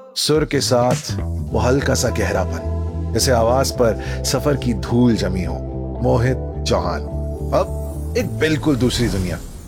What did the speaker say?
सुर के साथ वो हल्का सा गहरापन, जैसे आवाज पर सफर की धूल जमी हो। मोहित चौहान, अब एक बिल्कुल दूसरी दुनिया।